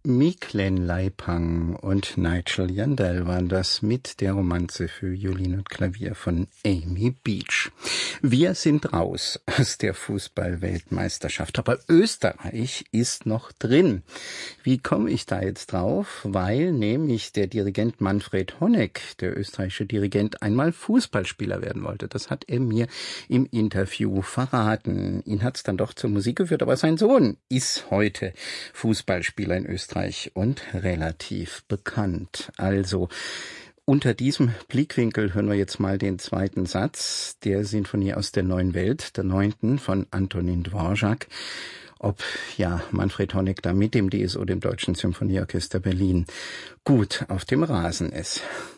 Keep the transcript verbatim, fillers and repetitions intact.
Micklin Leipang und Nigel Yandell waren das mit der Romanze für Violin und Klavier von Amy Beach. Wir sind raus aus der Fußball-Weltmeisterschaft, aber Österreich ist noch drin. Wie komme ich da jetzt drauf? Weil nämlich der Dirigent Manfred Honeck, der österreichische Dirigent, einmal Fußballspieler werden wollte. Das hat er mir im Interview verraten. Ihn hat es dann doch zur Musik geführt, aber sein Sohn ist heute Fußballspieler in Österreich und relativ bekannt. Also unter diesem Blickwinkel hören wir jetzt mal den zweiten Satz der Sinfonie aus der Neuen Welt, der neunten von Antonin Dvorak. Ob ja Manfred Honeck da mit dem D S O, dem Deutschen Symphonieorchester Berlin, gut auf dem Rasen ist.